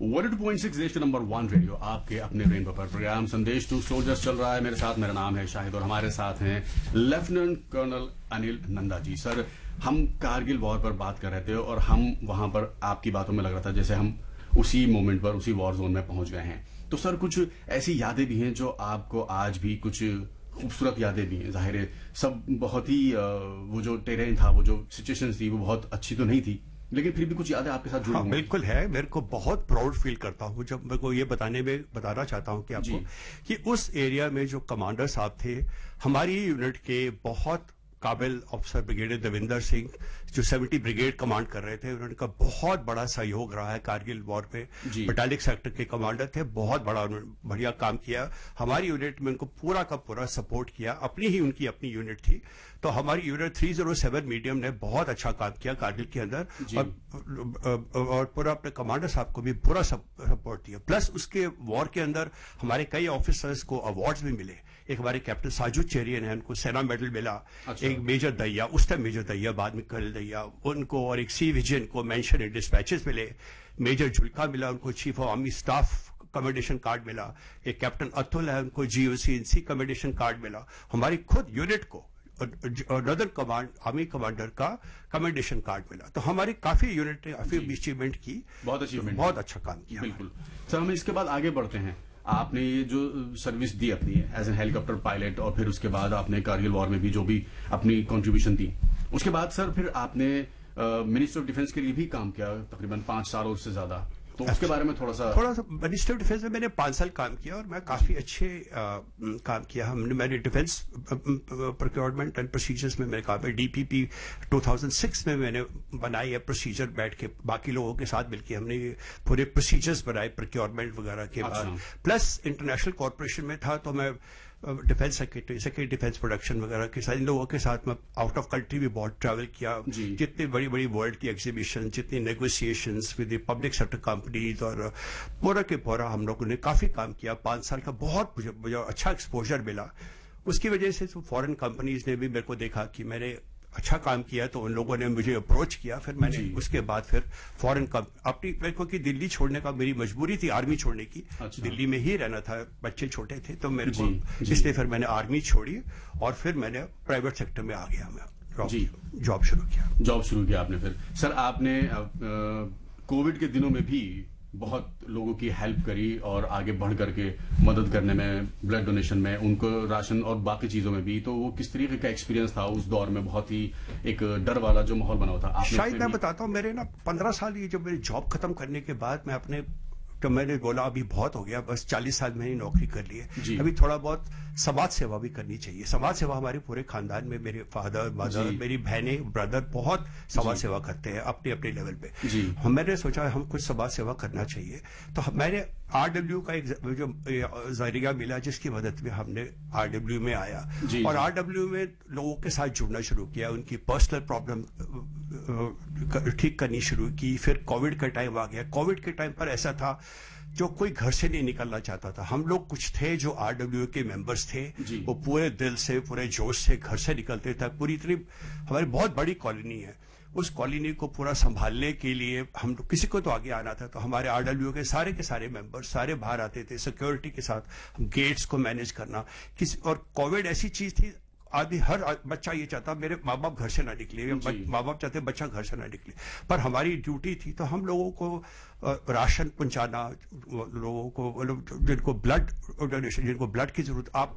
102.6 देश के number 1 radio आपके अपने रेनबो पर प्रोग्राम संदेश टू सोल्जर्स चल रहा है। मेरा नाम है शाहिद और हमारे साथ हैं lieutenant colonel Anil Nanda ji. Sir, हम कारगिल वॉर पर बात कर रहे थे और हम वहां पर आपकी बातों में लग रहा था जैसे हम उसी मोमेंट पर उसी वॉर जोन में पहुंच गए हैं। तो सर, कुछ ऐसी यादें भी हैं जो आपको आज भी कुछ खूबसूरत यादें भी हैं। जाहिर है सब बहुत ही वो जो टेरेन था, वो जो सिचुएशन थी, वो बहुत अच्छी तो नहीं थी, लेकिन फिर भी कुछ यादें आपके साथ जुड़ी हाँ, बिल्कुल है। मेरे को बहुत प्राउड फील करता हूँ जब मेरे को ये बताना चाहता हूँ कि आपको कि उस एरिया में जो कमांडर साहब थे, हमारी यूनिट के बहुत काबिल अफसर ब्रिगेडियर देविंदर सिंह जो 70 ब्रिगेड कमांड कर रहे थे, उन्होंने का बहुत बड़ा सहयोग रहा है कारगिल वॉर पे। बटालिक सेक्टर के कमांडर थे, बहुत बढ़िया काम किया। हमारी यूनिट में उनको पूरा का पूरा सपोर्ट किया। उनकी अपनी यूनिट थी, तो हमारी यूनिट 307 मीडियम ने बहुत अच्छा काम किया कारगिल के अंदर और पूरा अपने कमांडर साहब को भी पूरा सपोर्ट दिया। प्लस उसके वॉर के अंदर हमारे कई ऑफिसर्स को अवार्ड्स भी मिले। एक हमारे कैप्टन साजू चेरियन है, उनको सेना मेडल मिला। अच्छा। एक मेजर दैया, उस टाइम मेजर दैया, बाद में कर्नल दैया, उनको, और एक सी विजयन को मेंशन इन डिस्पैचेस मिले। मेजर झुलका मिला, उनको chief of army staff commendation card मिला। एक कैप्टन अतुल है, उनको GOC-in-C कमेंडेशन कार्ड मिला। हमारी खुद यूनिट को नॉर्दर्न कमांड आर्मी कमांडर का कमेंडेशन कार्ड मिला। तो हमारी काफी यूनिट ने काफी अचीवमेंट की, बहुत अच्छा काम किया। बिल्कुल सर, हम इसके बाद आगे बढ़ते हैं। आपने ये जो सर्विस दी अपनी एज एन हेलीकॉप्टर पायलट, और फिर उसके बाद आपने कारगिल वॉर में भी जो भी अपनी कंट्रीब्यूशन दी, उसके बाद सर फिर आपने मिनिस्टर ऑफ डिफेंस के लिए भी काम किया तकरीबन 5 साल और उससे ज्यादा। तो उसके बारे में थोड़ा सा मिनिस्टर ऑफ डिफेंस में मैंने 5 साल काम किया और मैं काफी अच्छे काम किया। मैंने डिफेंस प्रोक्योरमेंट एंड प्रोसीजर्स में मेरे काम है। DPP 2006 में मैंने बनाई है प्रोसीजर, बैठ के बाकी लोगों के साथ मिलकर हमने पूरे प्रोसीजर्स बनाए प्रोक्योरमेंट वगैरह के बाद। प्लस इंटरनेशनल कॉर्पोरेशन में था, तो मैं डिफेंस सेक्रेटरी डिफेंस प्रोडक्शन वगैरह के साथ, इन लोगों के साथ मैं आउट ऑफ कंट्री भी बहुत ट्रैवल किया। जितनी बड़ी बड़ी वर्ल्ड की एग्जीबिशन, जितनी negotiations with the public sector companies, और पूरा के पूरा हम लोगों ने काफी काम किया। 5 साल का बहुत मुझे अच्छा एक्सपोजर मिला। उसकी वजह से फॉरेन कंपनीज ने भी मेरे को देखा कि मैंने अच्छा काम किया, तो उन लोगों ने मुझे अप्रोच किया। फिर मैंने उसके बाद फिर फॉरेन अपनी, मेरे को कि दिल्ली छोड़ने का मेरी मजबूरी थी, आर्मी छोड़ने की। अच्छा। दिल्ली में ही रहना था, बच्चे छोटे थे, तो मेरे को इसलिए फिर मैंने आर्मी छोड़ी और फिर मैंने प्राइवेट सेक्टर में आ गया। मैं जॉब शुरू किया आपने। फिर सर, आपने कोविड के दिनों में भी बहुत लोगों की हेल्प करी और आगे बढ़ करके मदद करने में, ब्लड डोनेशन में, उनको राशन और बाकी चीजों में भी। तो वो किस तरीके का एक्सपीरियंस था उस दौर में? बहुत ही एक डर वाला जो माहौल बना हुआ था। शायद मैं बताता हूँ, मेरे 15 साल ये जब मेरी जॉब खत्म करने के बाद मैं अपने, तो मैंने बोला अभी बहुत हो गया, बस 40 साल मैंने नौकरी कर ली है, अभी थोड़ा बहुत समाज सेवा भी करनी चाहिए। समाज सेवा हमारे पूरे खानदान में, मेरे फादर, मदर, मेरी बहनें, ब्रदर बहुत समाज सेवा करते हैं अपने अपने लेवल पे। मैंने सोचा हम कुछ समाज सेवा करना चाहिए, तो मैंने RW का एक जो जरिया मिला, जिसकी मदद में हमने RW में आया और RW में लोगों के साथ जुड़ना शुरू किया, उनकी पर्सनल प्रॉब्लम ठीक करनी शुरू की। फिर कोविड का टाइम आ गया। कोविड के टाइम पर ऐसा था जो कोई घर से नहीं निकलना चाहता था। हम लोग कुछ थे जो RW के मेंबर्स थे, वो पूरे दिल से, पूरे जोश से घर से निकलते थे। पूरी इतनी हमारी बहुत बड़ी कॉलोनी है, उस कॉलोनी को पूरा संभालने के लिए हम लोग, किसी को तो आगे आना था, तो हमारे RW के सारे मेंबर्स सारे बाहर आते थे सिक्योरिटी के साथ, गेट्स को मैनेज करना। और कोविड ऐसी चीज थी, आदमी, हर बच्चा ये चाहता मेरे माँ बाप घर से ना निकले, माँ बाप चाहते बच्चा घर से ना निकले, पर हमारी ड्यूटी थी तो हम लोगों को राशन पहुंचाना, लोगों को जिनको ब्लड डोनेशन, जिनको ब्लड की जरूरत, आप